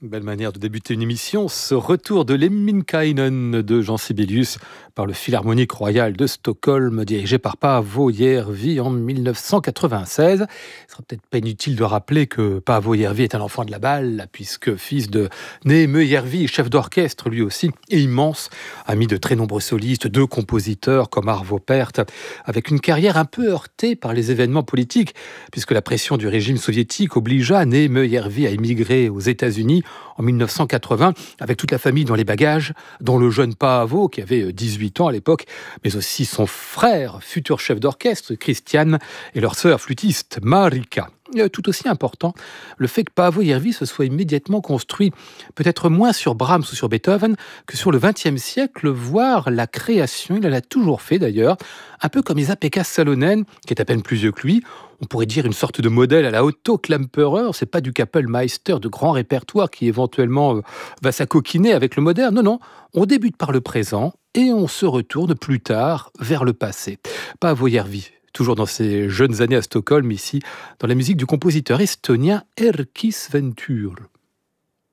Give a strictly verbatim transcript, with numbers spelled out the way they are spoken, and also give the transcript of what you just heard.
Belle manière de débuter une émission, ce retour de Lemminkäinen de Jean Sibelius par le Philharmonique Royal de Stockholm, dirigé par Paavo Järvi en mille neuf cent quatre-vingt-seize. Il sera peut-être pas inutile de rappeler que Paavo Järvi est un enfant de la balle, puisque fils de Neeme Järvi, chef d'orchestre lui aussi, et immense, ami de très nombreux solistes, deux compositeurs comme Arvo Pärt, avec une carrière un peu heurtée par les événements politiques, puisque la pression du régime soviétique obligea Neeme Järvi à émigrer aux États-Unis en mille neuf cent quatre-vingts, avec toute la famille dans les bagages, dont le jeune Paavo, qui avait dix-huit ans à l'époque, mais aussi son frère, futur chef d'orchestre, Christian, et leur sœur flûtiste, Marika. Tout aussi important, le fait que Paavo Järvi se soit immédiatement construit, peut-être moins sur Brahms ou sur Beethoven, que sur le vingtième siècle, voire la création, il l'a toujours fait d'ailleurs, un peu comme Esa-Pekka Salonen, qui est à peine plus vieux que lui. On pourrait dire une sorte de modèle à la Otto Klemperer, c'est pas du Kapellmeister de grand répertoire qui éventuellement euh, va s'acoquiner avec le moderne, non, non, on débute par le présent et on se retourne plus tard vers le passé. Paavo Järvi, toujours dans ses jeunes années à Stockholm, ici, dans la musique du compositeur estonien Erkki Sven Tuur.